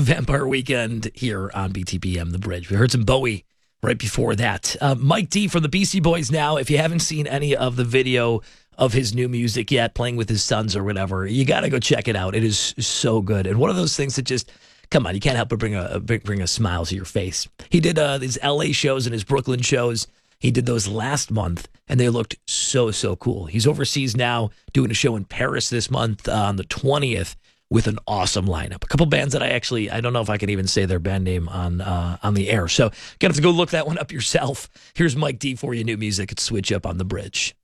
Vampire Weekend here on BTPM, The Bridge. We heard some Bowie right before that. Mike D from the Beastie Boys now. If you haven't seen any of the video of his new music yet, playing with his sons or whatever, you got to go check it out. It is so good. And one of those things that just, come on, you can't help but bring a smile to your face. He did his LA shows and his Brooklyn shows. He did those last month, and they looked so cool. He's overseas now doing a show in Paris this month on the 20th with an awesome lineup. A couple bands that I don't know if I can even say their band name on the air. So you're going to have to go look that one up yourself. Here's Mike D for you, new music at Switch Up on The Bridge.